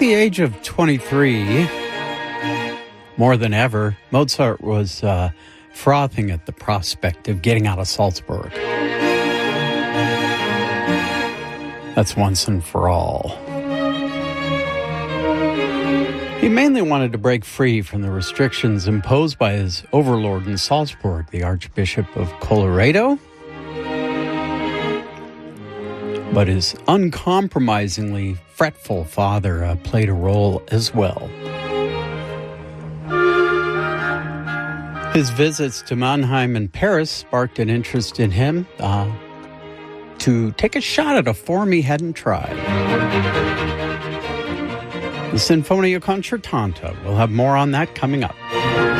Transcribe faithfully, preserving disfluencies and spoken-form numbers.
the age of twenty-three, more than ever, Mozart was uh, frothing at the prospect of getting out of Salzburg. That's once and for all. He mainly wanted to break free from the restrictions imposed by his overlord in Salzburg, the Archbishop of Colloredo. But his uncompromisingly fretful father uh, played a role as well. His visits to Mannheim and Paris sparked an interest in him uh, to take a shot at a form he hadn't tried. The Sinfonia Concertante. We'll have more on that coming up.